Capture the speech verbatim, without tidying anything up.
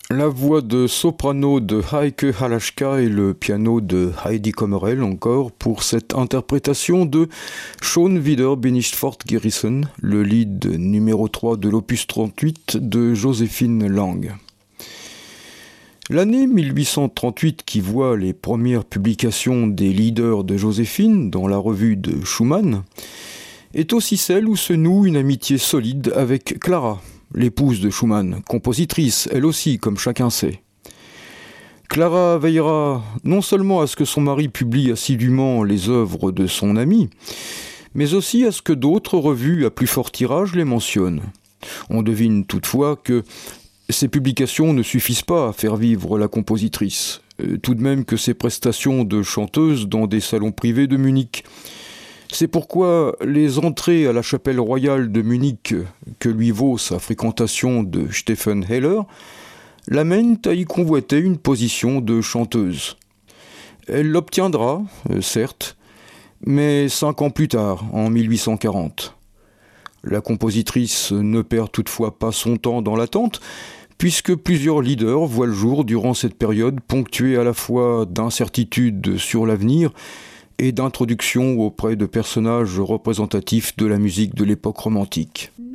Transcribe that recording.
La voix de soprano de Heike Halaschka et le piano de Heidi Kommerel encore pour cette interprétation de Schon wieder bin ich fortgerissen, le lead numéro trois de l'opus trente-huit de Joséphine Lang. L'année mille huit cent trente-huit qui voit les premières publications des leaders de Joséphine dans la revue de Schumann est aussi celle où se noue une amitié solide avec Clara, l'épouse de Schumann, compositrice, elle aussi, comme chacun sait. Clara veillera non seulement à ce que son mari publie assidûment les œuvres de son ami, mais aussi à ce que d'autres revues à plus fort tirage les mentionnent. On devine toutefois que ces publications ne suffisent pas à faire vivre la compositrice, tout de même que ses prestations de chanteuse dans des salons privés de Munich. C'est pourquoi les entrées à la chapelle royale de Munich que lui vaut sa fréquentation de Stephen Heller l'amènent à y convoiter une position de chanteuse. Elle l'obtiendra, euh, certes, mais cinq ans plus tard, en mille huit cent quarante. La compositrice ne perd toutefois pas son temps dans l'attente, puisque plusieurs leaders voient le jour durant cette période ponctuée à la fois d'incertitudes sur l'avenir et d'introduction auprès de personnages représentatifs de la musique de l'époque romantique.